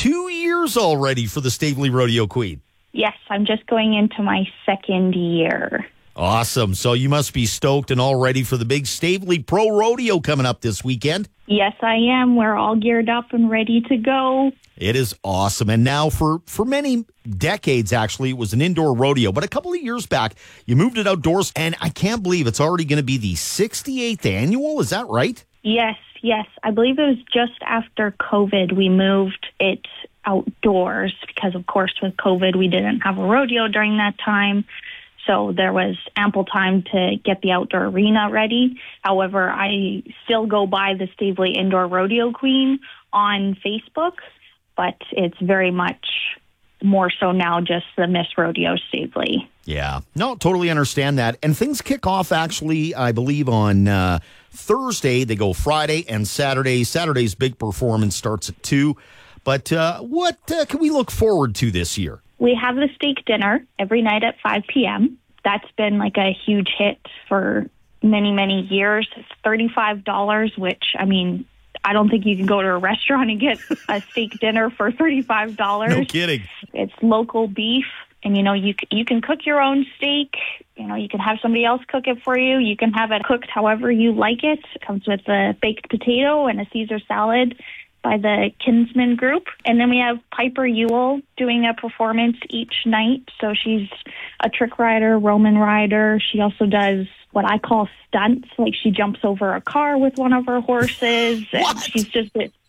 2 years already for the Staveley Rodeo Queen. Yes, I'm just going into my second year. Awesome. So you must be stoked and all ready for the big Staveley Pro Rodeo coming up this weekend. Yes, I am. We're all geared up and ready to go. It is awesome. And now for many decades, actually, it was an indoor rodeo. But a couple of years back, you moved it outdoors. And I can't believe it's already going to be the 68th annual. Is that right? Yes. I believe it was just after COVID we moved it outdoors because, of course, with COVID, we didn't have a rodeo during that time. So there was ample time to get the outdoor arena ready. However, I still go by the Staveley Indoor Rodeo Queen on Facebook, but it's very much more so now just the Miss Rodeo Staveley. Yeah. No, totally understand that. And things kick off, actually, I believe, on Thursday. They go Friday and Saturday. Saturday's big performance starts at 2. But what can we look forward to this year? We have the steak dinner every night at 5 p.m. That's been like a huge hit for many, many years. It's $35, which, I mean, I don't think you can go to a restaurant and get a steak dinner for $35. No kidding. It's local beef, and, you can cook your own steak. You can have somebody else cook it for you. You can have it cooked however you like it. It comes with a baked potato and a Caesar salad by the Kinsman Group. And then we have Piper Ewell doing a performance each night. So she's a trick rider, Roman rider. She also does what I call stunts, like she jumps over a car with one of her horses. What? And she's just,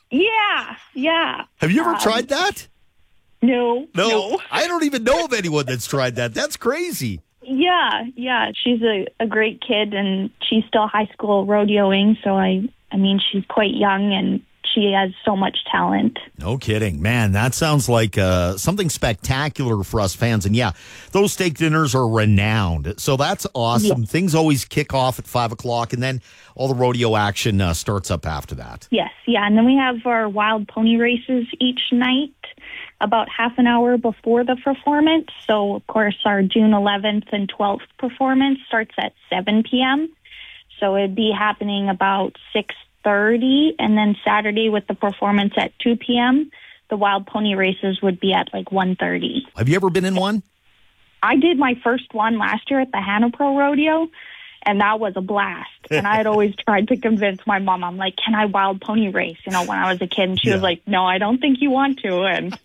yeah. Have you ever tried that? No. I don't even know of anyone that's tried that. That's crazy. Yeah. She's a great kid, and she's still high school rodeoing. So, I mean, she's quite young, and she has so much talent. No kidding. Man, that sounds like something spectacular for us fans. And yeah, those steak dinners are renowned. So that's awesome. Yeah. Things always kick off at 5 o'clock, and then all the rodeo action starts up after that. Yes, yeah. And then we have our wild pony races each night, about half an hour before the performance. So, of course, our June 11th and 12th performance starts at 7 p.m. So it'd be happening about 6:30, and then Saturday with the performance at 2 p.m. The wild pony races would be at like 1:30. Have you ever been in one? I did my first one last year at the Hannah Pro Rodeo, and that was a blast. And I had always tried to convince my mom, I'm like, can I wild pony race, when I was a kid? And she was like, no, I don't think you want to. And,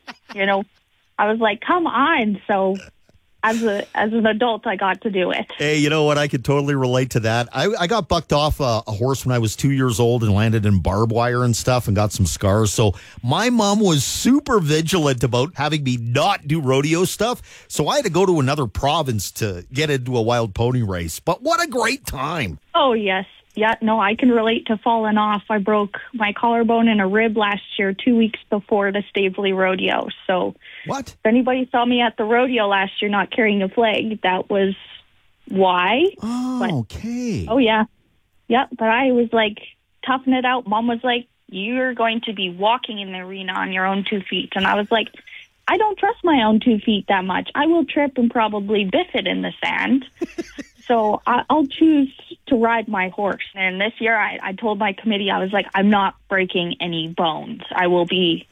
I was like, come on. So as an adult, I got to do it. Hey, you know what? I could totally relate to that. I got bucked off a horse when I was 2 years old and landed in barbed wire and stuff and got some scars. So my mom was super vigilant about having me not do rodeo stuff. So I had to go to another province to get into a wild pony race. But what a great time. Oh, yes. Yeah, no, I can relate to falling off. I broke my collarbone and a rib last year, 2 weeks before the Staveley Rodeo. So what? If anybody saw me at the rodeo last year not carrying a flag, that was why. Oh, okay. Oh, yeah. Yeah, but I was like, toughing it out. Mom was like, you're going to be walking in the arena on your own 2 feet. And I was like, I don't trust my own 2 feet that much. I will trip and probably biff it in the sand. So I'll choose to ride my horse. And this year I told my committee, I was like, I'm not breaking any bones. I will be